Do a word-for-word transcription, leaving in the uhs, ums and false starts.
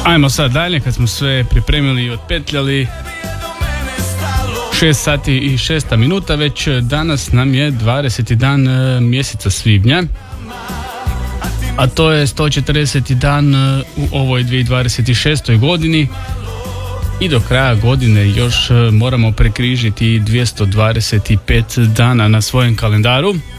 Ajmo sad dalje, kad smo sve pripremili i otpetljali. šest sati i šesta minuta, već danas nam je dvadeseti dan mjeseca svibnja, a to je sto četrdeseti dan u ovoj dvije tisuće dvadeset šestoj godini i do kraja godine još moramo prekrižiti dvjesto dvadeset pet dana na svojem kalendaru.